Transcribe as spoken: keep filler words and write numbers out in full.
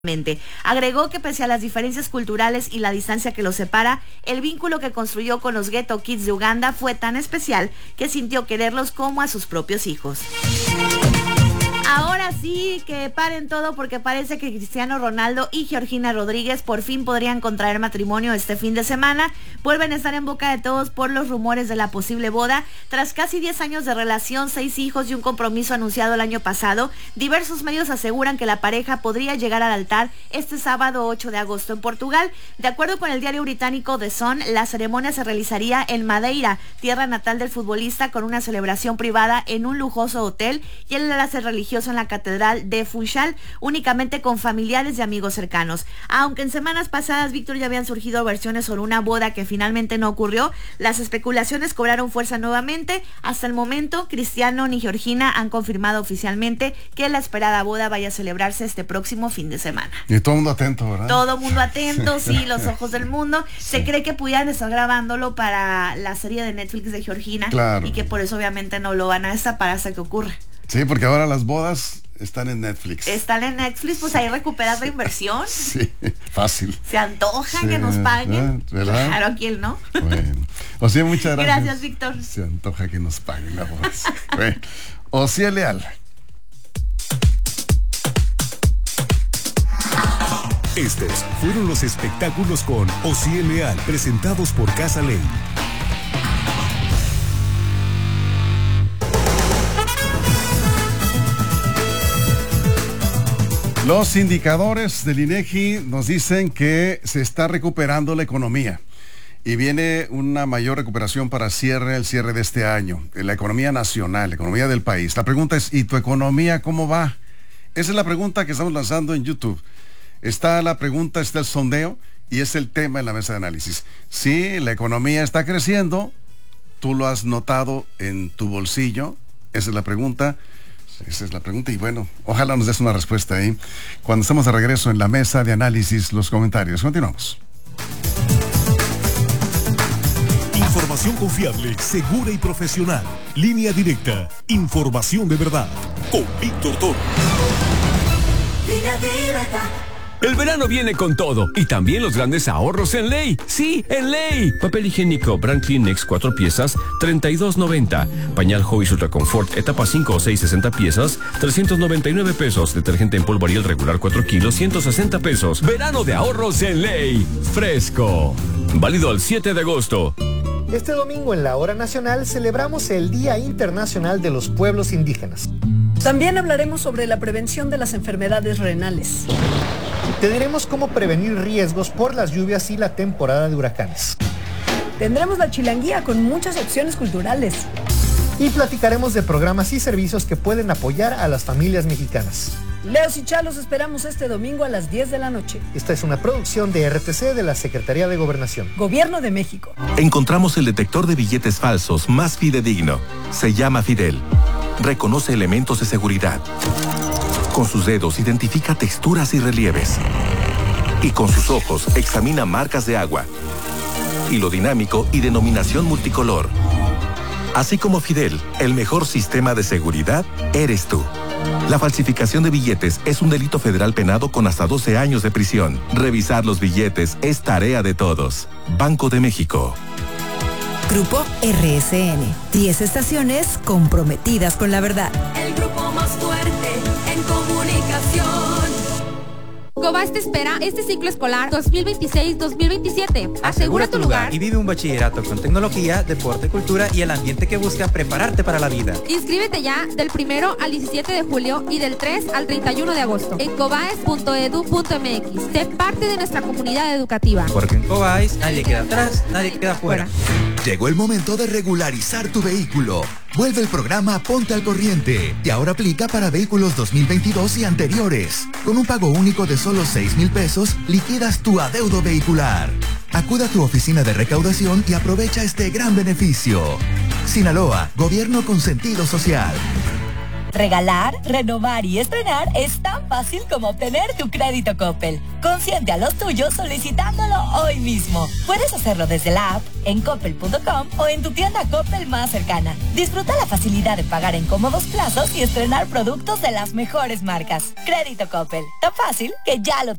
Agregó que pese a las diferencias culturales y la distancia que los separa, el vínculo que construyó con los Ghetto Kids de Uganda fue tan especial que sintió quererlos como a sus propios hijos. Ahora sí, que paren todo porque parece que Cristiano Ronaldo y Georgina Rodríguez por fin podrían contraer matrimonio este fin de semana. Vuelven a estar en boca de todos por los rumores de la posible boda. Tras casi diez años de relación, seis hijos y un compromiso anunciado el año pasado, diversos medios aseguran que la pareja podría llegar al altar este sábado ocho de agosto en Portugal. De acuerdo con el diario británico The Sun, la ceremonia se realizaría en Madeira, tierra natal del futbolista, con una celebración privada en un lujoso hotel y el enlace religioso en la catedral de Funchal, únicamente con familiares y amigos cercanos. Aunque en semanas pasadas, Víctor, ya habían surgido versiones sobre una boda que finalmente no ocurrió, las especulaciones cobraron fuerza nuevamente. Hasta el momento, Cristiano ni Georgina han confirmado oficialmente que la esperada boda vaya a celebrarse este próximo fin de semana. Y todo el mundo atento, ¿verdad? Todo el mundo atento, sí, los ojos del mundo. Sí. Se cree que pudieran estar grabándolo para la serie de Netflix de Georgina, claro, y que por eso obviamente no lo van a destapar hasta que ocurra. Sí, porque ahora las bodas están en Netflix. Están en Netflix, pues ahí recuperas la inversión. Sí, fácil. Se antoja sí, que nos paguen. ¿Verdad? Claro, ¿quién no? Bueno. Ociel, muchas gracias. Gracias, Víctor. Se antoja que nos paguen la boda. Bueno. Ociel Leal. Estos fueron los espectáculos con Ociel Leal, presentados por Casa Ley. Los indicadores del INEGI nos dicen que se está recuperando la economía y viene una mayor recuperación para cierre, el cierre de este año, en la economía nacional, la economía del país. La pregunta es, ¿y tu economía cómo va? Esa es la pregunta que estamos lanzando en YouTube. Está la pregunta, está el sondeo y es el tema en la mesa de análisis. Sí, la economía está creciendo, tú lo has notado en tu bolsillo, esa es la pregunta. Esa es la pregunta y bueno, ojalá nos des una respuesta ahí. Cuando estamos de regreso en la mesa de análisis, los comentarios. Continuamos. Información confiable, segura y profesional. Línea directa. Información de verdad. Con Víctor Toro. Línea directa. El verano viene con todo y también los grandes ahorros en Ley. Sí, en Ley. Papel higiénico Brand Kleenex cuatro piezas, treinta y dos noventa. Pañal Hobbies Ultra Comfort etapa cinco o seis, sesenta piezas, trescientos noventa y nueve pesos. Detergente en polvo Ariel regular cuatro kilos, ciento sesenta pesos. Verano de ahorros en Ley. Fresco. Válido al siete de agosto. Este domingo en la Hora Nacional celebramos el Día Internacional de los Pueblos Indígenas. También hablaremos sobre la prevención de las enfermedades renales. Te diremos cómo prevenir riesgos por las lluvias y la temporada de huracanes. Tendremos la chilanguía con muchas opciones culturales. Y platicaremos de programas y servicios que pueden apoyar a las familias mexicanas. Leos y Chalos esperamos este domingo a las diez de la noche. Esta es una producción de R T C de la Secretaría de Gobernación. Gobierno de México. Encontramos el detector de billetes falsos más fidedigno. Se llama Fidel. Reconoce elementos de seguridad. Con sus dedos identifica texturas y relieves. Y con sus ojos examina marcas de agua, hilo dinámico y denominación multicolor. Así como Fidel, el mejor sistema de seguridad eres tú. La falsificación de billetes es un delito federal penado con hasta doce años de prisión. Revisar los billetes es tarea de todos. Banco de México. Grupo R S N. diez estaciones comprometidas con la verdad. El grupo más fuerte en comunicación. Cobas te espera este ciclo escolar dos mil veintiséis dos mil veintisiete. Asegura tu lugar y vive un bachillerato con tecnología, deporte, cultura y el ambiente que busca prepararte para la vida. Inscríbete ya del primero al diecisiete de julio y del tres al treinta y uno de agosto en cobaes punto edu punto m x. Sé parte de nuestra comunidad educativa. Porque en Cobaes nadie queda atrás, nadie queda fuera. Llegó el momento de regularizar tu vehículo. Vuelve el programa Ponte al Corriente y ahora aplica para vehículos dos mil veintidós y anteriores. Con un pago único de solo seis mil pesos, liquidas tu adeudo vehicular. Acuda a tu oficina de recaudación y aprovecha este gran beneficio. Sinaloa, gobierno con sentido social. Regalar, renovar y estrenar es tan fácil como obtener tu crédito Coppel. Consiente a los tuyos solicitándolo hoy mismo. Puedes hacerlo desde la app, en coppel punto com o en tu tienda Coppel más cercana. Disfruta la facilidad de pagar en cómodos plazos y estrenar productos de las mejores marcas. Crédito Coppel, tan fácil que ya lo